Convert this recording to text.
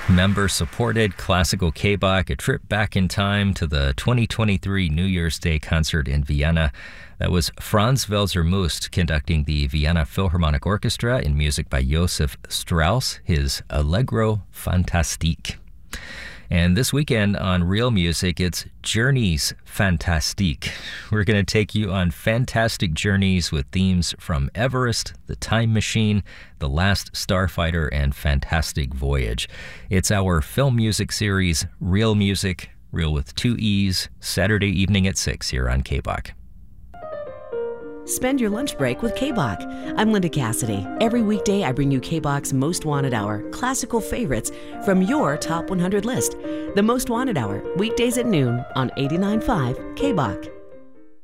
member-supported classical K-Bach, a trip back in time to the 2023 New Year's Day concert in Vienna. That was Franz Welser-Möst conducting the Vienna Philharmonic Orchestra in music by Josef Strauss, his Allegro Fantastique. And this weekend on Real Music, it's Journeys Fantastique. We're going to take you on fantastic journeys with themes from Everest, The Time Machine, The Last Starfighter, and Fantastic Voyage. It's our film music series, Real Music, real with two E's, Saturday evening at 6 here on K-Bach. Spend your lunch break with K-Bach. I'm Linda Cassidy. Every weekday, I bring you K-Bach's Most Wanted Hour, classical favorites from your Top 100 list. The Most Wanted Hour, weekdays at noon on 89.5 K-Bach.